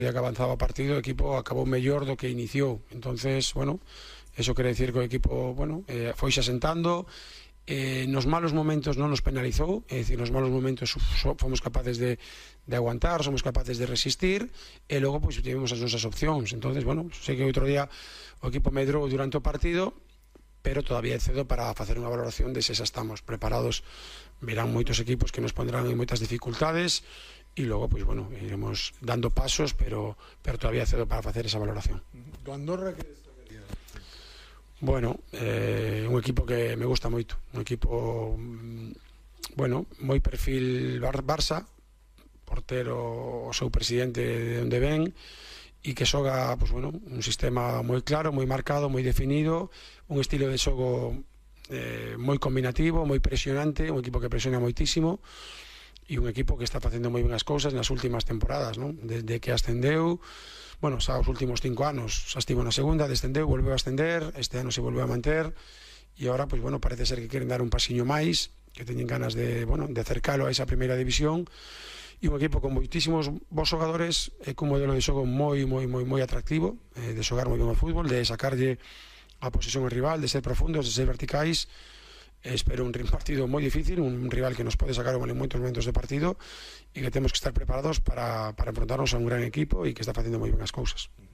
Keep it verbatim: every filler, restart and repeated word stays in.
que avanzaba o partido, o equipo acabou mellor do que iniciou. Entonces, bueno, eso quere decir que o equipo, bueno, eh, foi xa sentando, eh, nos malos momentos non nos penalizou, é dicir, nos malos momentos fomos capaces de, de aguantar, somos capaces de resistir, e logo pois tivemos as nosas opcións. Entonces, bueno, sei que outro día o equipo medrou durante o partido, pero todavía é cedo para facer unha valoración de se xa estamos preparados. Verán moitos equipos que nos pondrán en moitas dificultades, e logo, pois, bueno, iremos dando pasos, pero, pero todavía é cedo para facer esa valoración. Do Andorra, que destacaría? Bueno, eh, un equipo que me gusta moito, un equipo, bueno, moi perfil Bar Barça, portero o seu presidente de onde ven, e que xoga, pues, bueno, un sistema moi claro, moi marcado, moi definido, un estilo de xogo eh, moi combinativo, moi presionante, un equipo que presiona moitísimo, e un equipo que está facendo moi ben as cousas nas últimas temporadas, non? Desde que ascendeu, bueno, xa os últimos cinco anos, xa estivo na segunda, descendeu, volveu a ascender, este ano se volveu a manter, e agora, pois, bueno, parece ser que queren dar un pasiño máis, que teñen ganas de, bueno, de acercalo a esa primeira división, e un equipo con moitísimos bons xogadores, e cun modelo de xogo moi, moi, moi, moi atractivo, eh, de xogar moi ben ao fútbol, de sacarlle a posesión ao rival, de ser profundos, de ser verticais. Espero un partido moi difícil, un rival que nos pode sacar en moitos momentos de partido, e que temos que estar preparados para, para enfrontarnos a un gran equipo e que está facendo moi ben as cousas.